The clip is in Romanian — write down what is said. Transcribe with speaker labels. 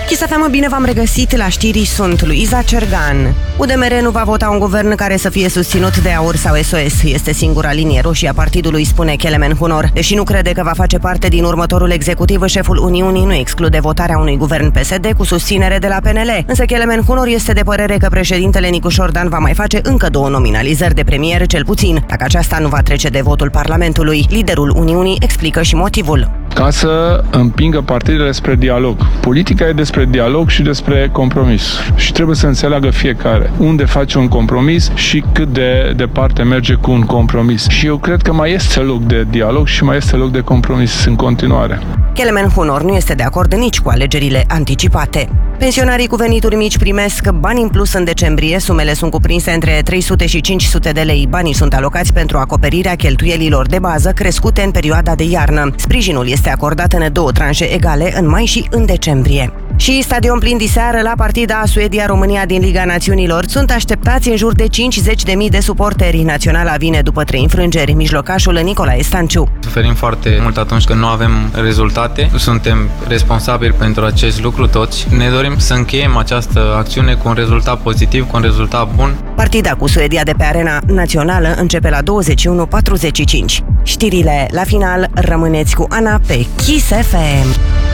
Speaker 1: Kiss FM, bine v-am regăsit la știri, sunt Luiza Cergan. UDMR nu va vota un guvern care să fie susținut de AUR sau SOS. Este singura linie roșie a partidului, spune Kelemen Hunor. Deși nu crede că va face parte din următorul executiv, șeful Uniunii nu exclude votarea unui guvern PSD cu susținere de la PNL. Însă Kelemen Hunor este de părere că președintele Nicu Șordan va mai face încă 2 nominalizări de premier, cel puțin, dacă aceasta nu va trece de votul Parlamentului. Liderul Uniunii explică și motivul.
Speaker 2: Ca să împingă partidele spre dialog. Politica e despre dialog și despre compromis. Și trebuie să înțeleagă fiecare unde face un compromis și cât de departe merge cu un compromis. Și eu cred că mai este loc de dialog și mai este loc de compromis în continuare.
Speaker 1: Kelemen Hunor nu este de acord nici cu alegerile anticipate. Pensionarii cu venituri mici primesc bani în plus în decembrie. Sumele sunt cuprinse între 300 și 500 de lei. Banii sunt alocați pentru acoperirea cheltuielilor de bază crescute în perioada de iarnă. Sprijinul este acordat în 2 tranșe egale, în mai și în decembrie. Și stadion plin diseară la partida Suedia-România din Liga Națiunilor. Sunt așteptați în jur de 50.000 de suporteri. Naționala vine după 3 înfrângeri. Mijlocașul Nicolae Stanciu.
Speaker 3: Suferim foarte mult atunci când nu avem rezultate. Suntem responsabili pentru acest lucru toți. Ne dorim să încheiem această acțiune cu un rezultat pozitiv, cu un rezultat bun.
Speaker 1: Partida cu Suedia de pe Arena Națională începe la 21:45. Știrile la final, rămâneți cu Ana pe Kiss FM.